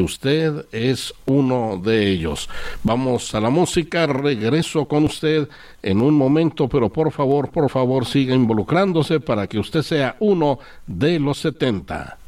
Usted es uno de ellos. Vamos a la música, regreso con usted en un momento, pero por favor, siga involucrándose para que usted sea uno de los 70.